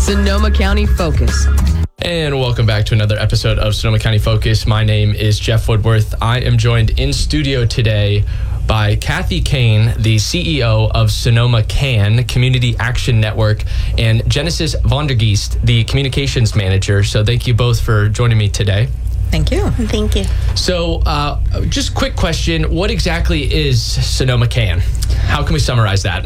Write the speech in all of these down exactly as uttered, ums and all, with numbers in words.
Sonoma County Focus. And welcome back to another episode of Sonoma County Focus. My name is Jeff Woodworth. I am joined in studio today by Kathy Kane, the C E O of Sonoma CAN, Community Action Network, and Genesis Vondergeest, the communications manager. So thank you both for joining me today. Thank you. Thank you. So uh, just quick question. What exactly is Sonoma CAN? How can we summarize that?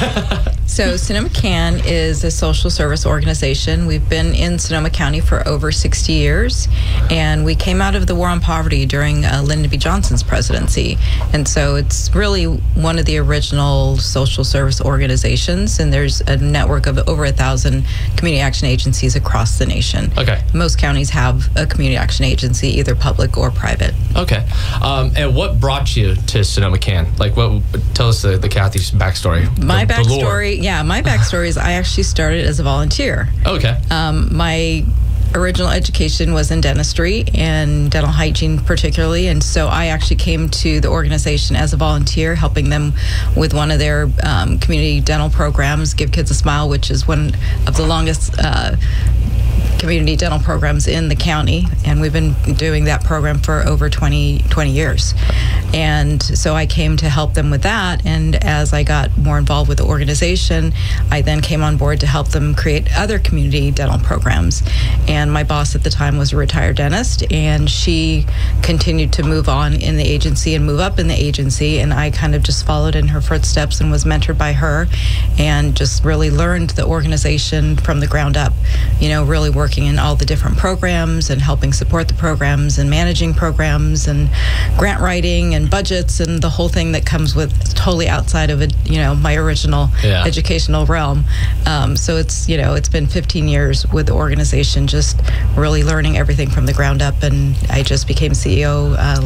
So Sonoma CAN is a social service organization. We've been in Sonoma County for over sixty years, and we came out of the war on poverty during uh, Lyndon B. Johnson's presidency. And so it's really one of the original social service organizations, and there's a network of over a thousand community action agencies across the nation. Okay. Most counties have a community action agency, either public or private. Okay. Um, and what brought you to Sonoma CAN? Like, what? Tell us the, the Kathy's backstory. My the, backstory, the yeah, my backstory is I actually started as a volunteer. Okay. Um, my original education was in dentistry and dental hygiene particularly, and so I actually came to the organization as a volunteer, helping them with one of their um, community dental programs, Give Kids a Smile, which is one of the longest uh, community dental programs in the county, and we've been doing that program for over twenty, twenty years. And so I came to help them with that, and as I got more involved with the organization, I then came on board to help them create other community dental programs. And my boss at the time was a retired dentist, and she continued to move on in the agency and move up in the agency, and I kind of just followed in her footsteps and was mentored by her, and just really learned the organization from the ground up, you know, really working in all the different programs and helping support the programs and managing programs and grant writing and budgets and the whole thing that comes with totally outside of it, you know, my original Yeah. educational realm. Um, so it's, you know, it's been fifteen years with the organization, just really learning everything from the ground up, and I just became C E O uh,